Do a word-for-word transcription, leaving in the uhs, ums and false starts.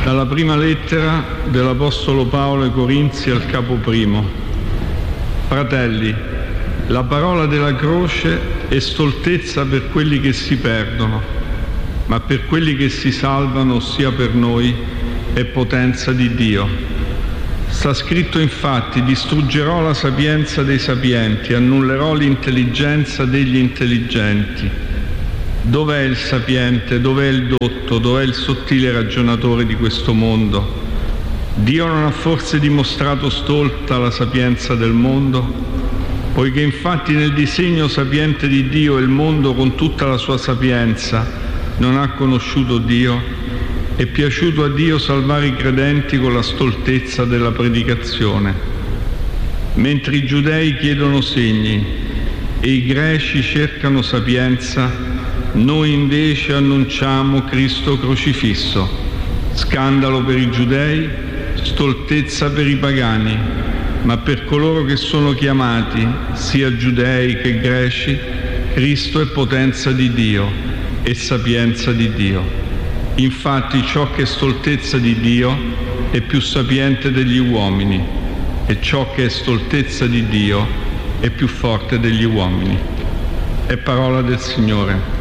Dalla prima lettera dell'Apostolo Paolo ai Corinzi al capo primo. Fratelli, la parola della croce è stoltezza per quelli che si perdono, ma per quelli che si salvano, ossia per noi, è potenza di Dio. Sta scritto infatti: distruggerò la sapienza dei sapienti, annullerò l'intelligenza degli intelligenti. Dov'è il sapiente? Dov'è il dotto? Dov'è il sottile ragionatore di questo mondo? Dio non ha forse dimostrato stolta la sapienza del mondo? Poiché infatti nel disegno sapiente di Dio il mondo con tutta la sua sapienza non ha conosciuto Dio, è piaciuto a Dio salvare i credenti con la stoltezza della predicazione. Mentre i giudei chiedono segni e i greci cercano sapienza, noi invece annunciamo Cristo crocifisso, scandalo per i giudei, stoltezza per i pagani, ma per coloro che sono chiamati, sia giudei che greci, Cristo è potenza di Dio e sapienza di Dio. Infatti ciò che è stoltezza di Dio è più sapiente degli uomini, e ciò che è stoltezza di Dio è più forte degli uomini. È parola del Signore.